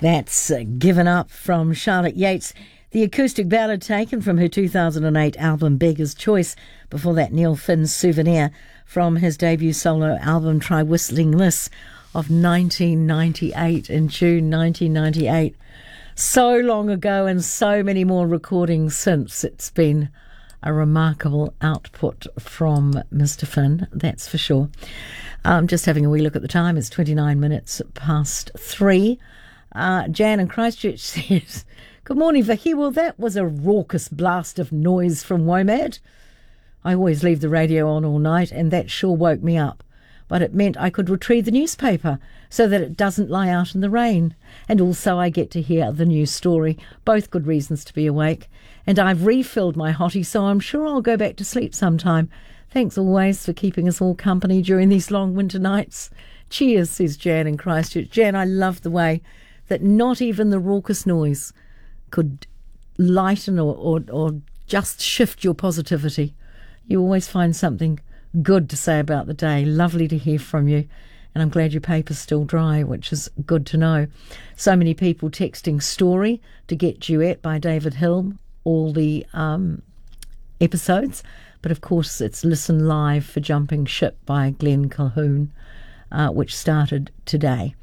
That's Given Up from Charlotte Yates, the acoustic ballad taken from her 2008 album Beggar's Choice. Before that, Neil Finn's Souvenir from his debut solo album Try Whistling This of 1998, in June 1998. So long ago, and so many more recordings since. It's been a remarkable output from Mr. Finn, that's for sure. Just having a wee look at the time, it's 29 minutes past 3. Jan in Christchurch says, "Good morning, Vicky. Well, that was a raucous blast of noise from WOMAD. I always leave the radio on all night, and that sure woke me up. But it meant I could retrieve the newspaper so that it doesn't lie out in the rain. And also I get to hear the news story. Both good reasons to be awake. And I've refilled my hottie, so I'm sure I'll go back to sleep sometime. Thanks always for keeping us all company during these long winter nights. Cheers," says Jan in Christchurch. Jan, I love the way that not even the raucous noise could lighten or just shift your positivity. You always find something good to say about the day. Lovely to hear from you. And I'm glad your paper's still dry, which is good to know. So many people texting Story to get Duet by David Hill, all the episodes. But of course, it's Listen Live for Jumping Ship by Glenn Calhoun, which started today.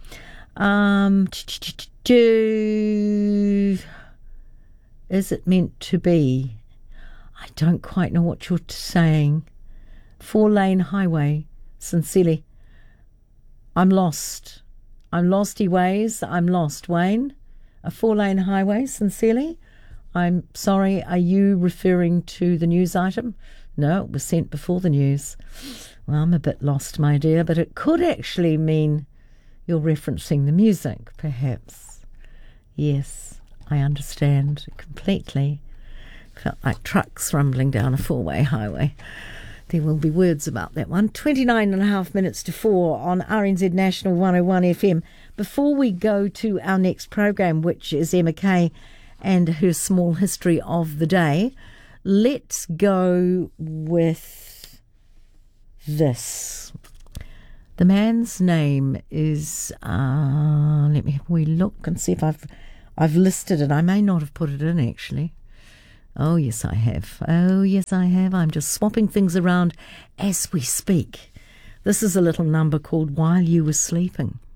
Is it meant to be? I don't quite know what you're saying. 4-lane highway, sincerely. I'm lost. I'm losty ways. I'm lost, Wayne. A 4-lane highway, sincerely. I'm sorry, are you referring to the news item? No, it was sent before the news. Well, I'm a bit lost, my dear, but it could actually mean you're referencing the music, perhaps. Yes, I understand completely. Felt like trucks rumbling down a 4-way highway. There will be words about that one. 29 and a half minutes to 4 on RNZ National 101 FM. Before we go to our next program, which is Emma Kay and her small history of the day, let's go with this. The man's name is, let me have a wee look and see if I've listed it. I may not have put it in, actually. Oh, yes, I have. Oh, yes, I have. I'm just swapping things around as we speak. This is a little number called While You Were Sleeping.